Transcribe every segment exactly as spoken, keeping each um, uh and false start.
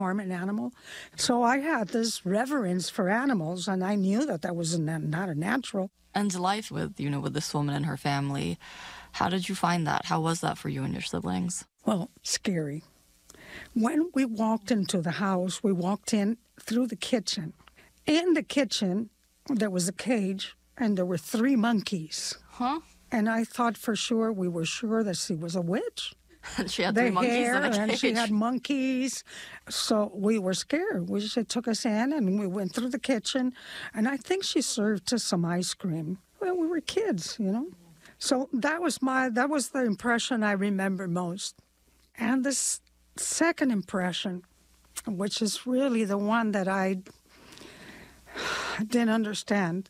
harm an animal. So I had this reverence for animals, and I knew that that was not a natural. And life with, you know, with this woman and her family, how did you find that? How was that for you and your siblings? Well, scary. When we walked into the house, we walked in through the kitchen. In the kitchen, there was a cage, and there were three monkeys. Huh? And I thought for sure, we were sure that she was a witch. She had The three monkeys hair, in a cage. and she had monkeys. So we were scared. We, she took us in, and we went through the kitchen. And I think she served us some ice cream. Well, we were kids, you know. So that was my that was the impression I remember most. And this second impression, which is really the one that I didn't understand.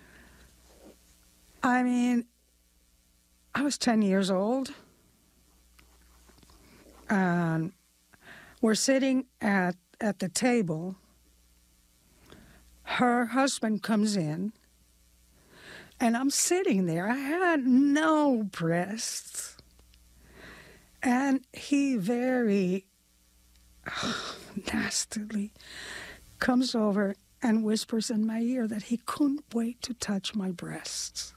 I mean, I was ten years old, and we're sitting at, at the table. Her husband comes in, and I'm sitting there. I had no breasts. And he very oh, nastily comes over and whispers in my ear that he couldn't wait to touch my breasts.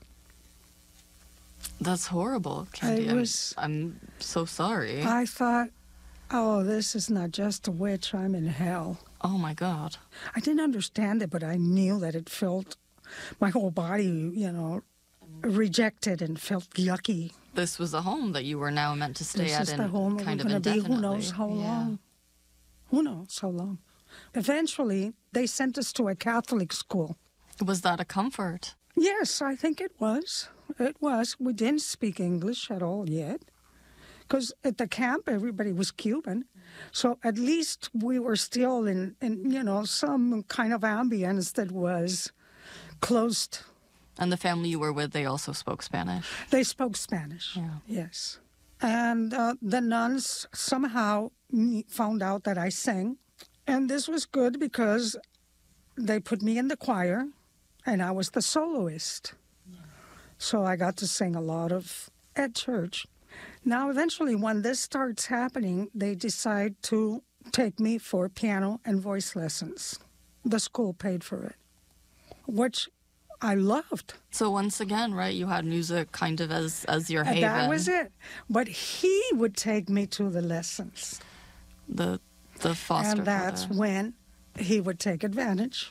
That's horrible, Candy. I was, I'm, I'm so sorry. I thought, oh, this is not just a witch. I'm in hell. Oh, my God. I didn't understand it, but I knew that it felt, my whole body, you know, rejected and felt yucky. This was a home that you were now meant to stay this at is and the home kind we're of going to be. indefinitely. Who knows how Yeah. long? Who knows how long? Eventually, they sent us to a Catholic school. Was that a comfort? Yes, I think it was. It was. We didn't speak English at all yet. Because at the camp, everybody was Cuban. So at least we were still in, in, you know, some kind of ambience that was closed. And the family you were with, they also spoke Spanish? They spoke Spanish, Yeah. yes. And uh, the nuns somehow found out that I sang. And this was good because they put me in the choir, and I was the soloist. Yeah. So I got to sing a lot of at church. Now, eventually, when this starts happening, they decide to take me for piano and voice lessons. The school paid for it, which I loved. So once again, right, you had music kind of as, as your haven. That was it. But he would take me to the lessons. The the foster And that's father. when he would take advantage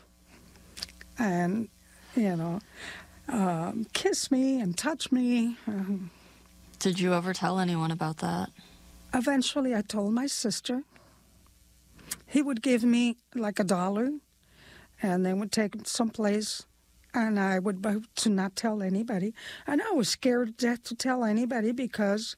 and, you know, um, kiss me and touch me. Um, Did you ever tell anyone about that? eventually, I told my sister. He would give me like a dollar, and they would take it someplace, and I would buy to not tell anybody. And I was scared to death to tell anybody because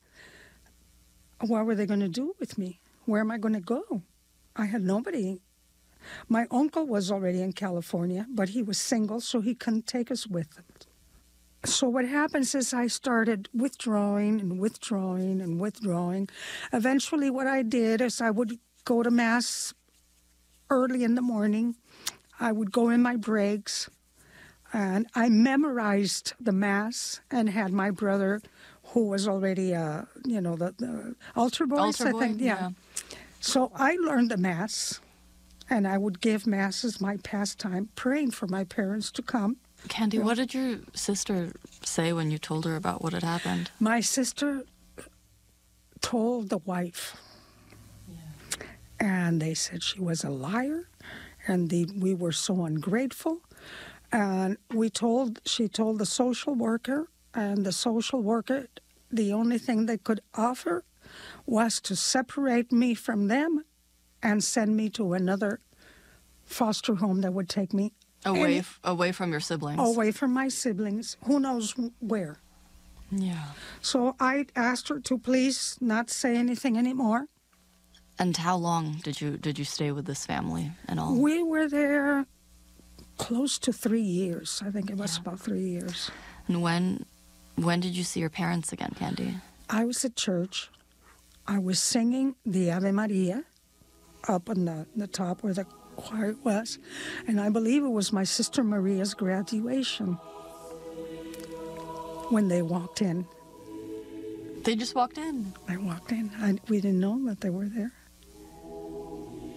what were they going to do with me? Where am I going to go? I had nobody. My uncle was already in California, but he was single, so he couldn't take us with him. So what happens is I started withdrawing and withdrawing and withdrawing. Eventually what I did is I would go to Mass early in the morning. I would go in my breaks, and I memorized the Mass and had my brother, who was already, uh, you know, the, the altar boys, Altar I boy, think. yeah. So I learned the Mass, and I would give Mass as my pastime, praying for my parents to come. Candy, Yeah. what did your sister say when you told her about what had happened? My sister told the wife, and they said she was a liar, and the, we were so ungrateful. And we told, she told the social worker, and the social worker, the only thing they could offer was to separate me from them and send me to another foster home that would take me Away, any- f- away from your siblings? away from my siblings, who knows where. Yeah. So I asked her to please not say anything anymore. And how long did you did you stay with this family and all? We were there close to three years. I think it was Yeah. about three years. And when when did you see your parents again, Candy? I was at church. I was singing the Ave Maria up on the, the top where the choir was. And I believe it was my sister Maria's graduation when they walked in. They just walked in. I walked in. I, we didn't know that they were there.